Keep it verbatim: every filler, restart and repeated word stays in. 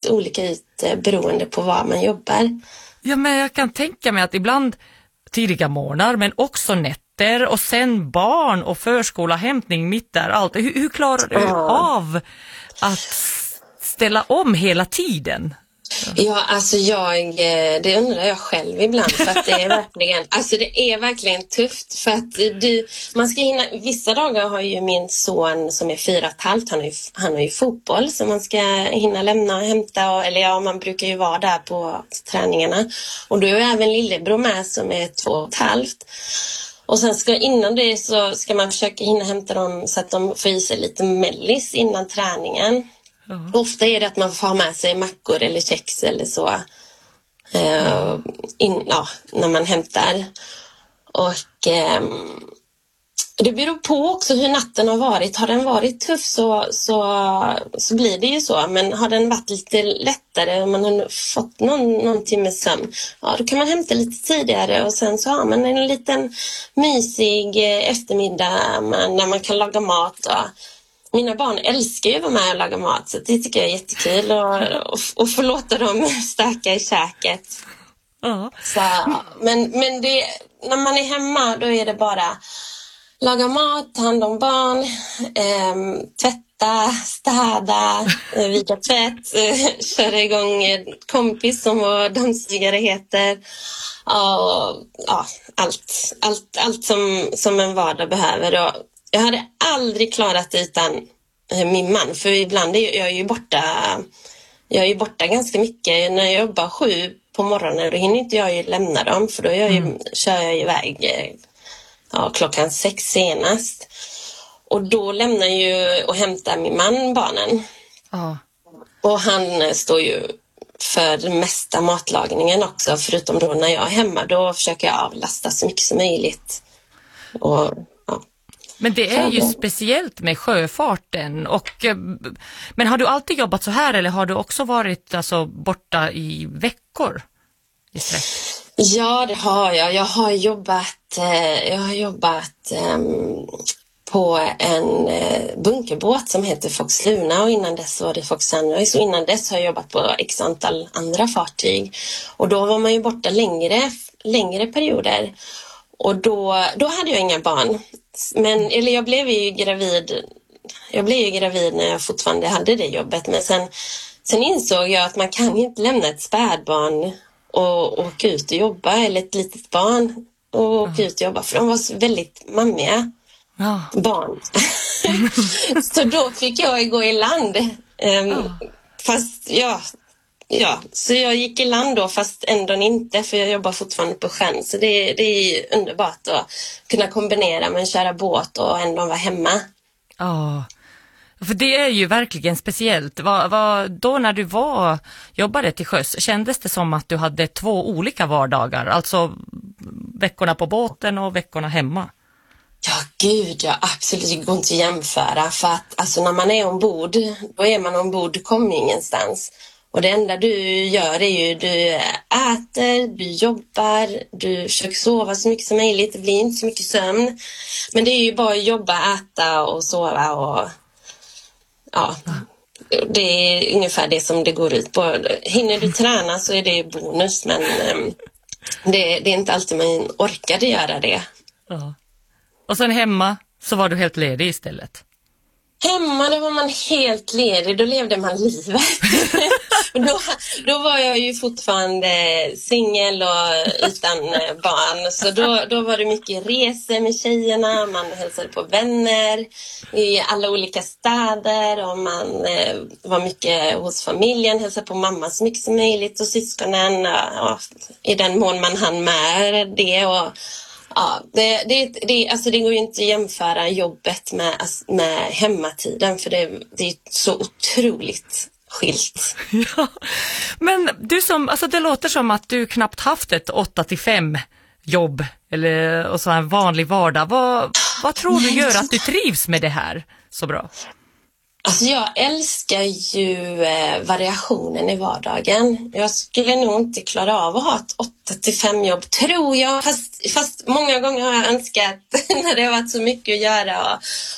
så olika ut eh, beroende på var man jobbar. Ja, men jag kan tänka mig att ibland tidiga morgnar men också nätter och sen barn och förskola, hämtning mitt där allt. Hur, hur klarar du Ja. av att ställa om hela tiden? Ja, alltså jag, det undrar jag själv ibland för att det är verkligen, alltså det är verkligen tufft för att du, man ska hinna, vissa dagar har ju min son som är fyra och ett halvt, han har ju, han har ju fotboll så man ska hinna lämna och hämta och, eller ja, man brukar ju vara där på träningarna och då är även lillebror med som är två och ett halvt. Och sen ska innan det så ska man försöka hinna hämta dem så att de får i sig lite mellis innan träningen. Mm. Ofta är det att man får ha med sig mackor eller kex eller så uh, in, ja, när man hämtar. Och um, det beror på också hur natten har varit. Har den varit tuff så, så, så blir det ju så. Men har den varit lite lättare och man har fått någon, någon timme sömn, ja, då kan man hämta lite tidigare och sen så har man en liten mysig eftermiddag när man kan laga mat. Och mina barn älskar ju att vara med och laga mat så det tycker jag är jättekul och, och, och få låta dem stöka i käket. Uh-huh. Så, men men det, när man är hemma då är det bara laga mat, ta hand om barn, eh, tvätta, städa, eh, vika tvätt, eh, köra igång en kompis som vår dammsugare heter. Och, ja, allt, allt, allt som, som en vardag behöver. Och jag hade aldrig klarat det utan eh, min man, för ibland är jag ju borta, jag är ju borta ganska mycket. När jag jobbar sju på morgonen då hinner inte jag ju lämna dem för då är jag ju, mm. kör jag iväg eh, ja, klockan sex senast. Och då lämnar ju och hämtar min man barnen. Ja. Och han står ju för den mesta matlagningen också. Förutom då när jag är hemma. Då försöker jag avlasta så mycket som möjligt. Och, ja. Men det är ju speciellt med sjöfarten. Och, men har du alltid jobbat så här eller har du också varit alltså, borta i veckor i sträck? Ja, det har jag. Jag har jobbat, jag har jobbat um, på en uh, bunkerbåt som heter Fox Luna och innan dess var det Fox Sunrise och innan dess har jag jobbat på x antal andra fartyg. Och då var man ju borta längre, längre perioder och då, då hade jag inga barn. Men, eller jag blev ju gravid, jag blev ju gravid när jag fortfarande hade det jobbet men sen, sen insåg jag att man kan inte lämna ett spädbarn och åka ut och jobba eller ett litet barn och åka mm. ut och jobba för de var väldigt mammiga ja. barn. Så då fick jag gå i land um, ja. fast ja, ja så jag gick i land då fast ändå inte för jag jobbar fortfarande på sjön så det, det är underbart att kunna kombinera med att köra båt och ändå vara hemma. Ja. För det är ju verkligen speciellt. Vad, vad, då när du var, jobbade till sjöss, kändes det som att du hade två olika vardagar? Alltså veckorna på båten och veckorna hemma? Ja, gud, ja, absolut. Det går inte att jämföra. För att alltså, när man är ombord, då är man ombord, du kommer ingenstans. Och det enda du gör är ju, du äter, du jobbar, du försöker sova så mycket som möjligt. Det blir inte så mycket sömn. Men det är ju bara att jobba, äta och sova och... Ja, det är ungefär det som det går ut på. Hinner du träna så är det bonus, men um, det, det är inte alltid man orkade göra det. Ja. Och sen hemma så var du helt ledig istället? Hemma då var man helt ledig, då levde man livet. då, då var jag ju fortfarande singel och utan barn. Så då, då var det mycket resor med tjejerna, man hälsade på vänner i alla olika städer. Och man eh, var mycket hos familjen, hälsade på mamma så mycket som möjligt och syskonen. Och, och, i den mån man hann med det och... Ja, det, det, det, alltså det går ju inte att jämföra jobbet med, med hemmatiden för det, det är så otroligt skilt. Ja, men du som, alltså det låter som att du knappt haft ett åtta till fem jobb eller och så en vanlig vardag. Vad, vad tror du gör att du trivs med det här så bra? Alltså jag älskar ju eh, variationen i vardagen. Jag skulle nog inte klara av att ha ett åtta till fem jobb, tror jag. Fast, fast många gånger har jag önskat när det har varit så mycket att göra och,